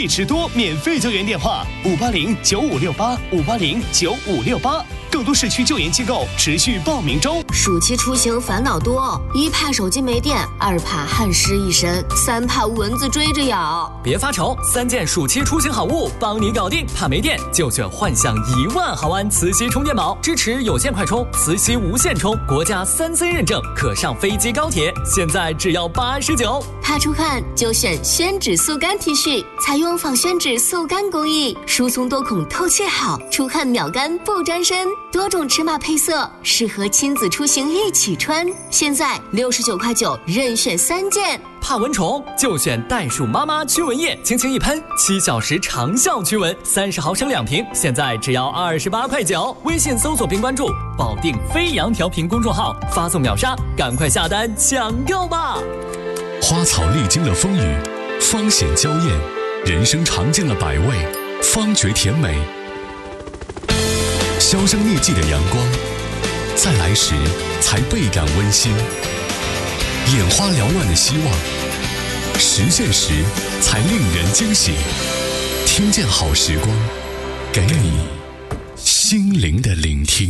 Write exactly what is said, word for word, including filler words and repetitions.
利驰多免费救援电话：五八零九五六八五八零九五六八。更多市区救援机构持续报名中。 暑期出行烦恼多，一怕手机没电，二怕汗湿一身，三怕蚊子追着咬。 别发愁，三件暑期出行好物帮你搞定。怕没电就选幻象一万毫安磁吸充电宝，支持有线快充、磁吸无线充，国家三 C 认证，可上飞机高铁。现在只要八十九。 怕出汗就选宣纸速干 T 恤，采用仿宣纸速干工艺，疏松多孔，透气好，出汗秒干不沾身。多种尺码配色，适合亲子出行一起穿。现在六十九块九，任选三件。 怕蚊虫就选袋鼠妈妈驱蚊液，轻轻一喷，七小时长效驱蚊，三十毫升两瓶，现在只要二十八块九。微信搜索并关注“保定飞扬调频”公众号，发送秒杀，赶快下单抢购吧！ 花草历经了风雨，芳显娇艳；人生尝尽了百味，方觉甜美。销声匿迹的阳光，再来时才倍感温馨；眼花缭乱的希望，实现时才令人惊喜。听见好时光，给你心灵的聆听。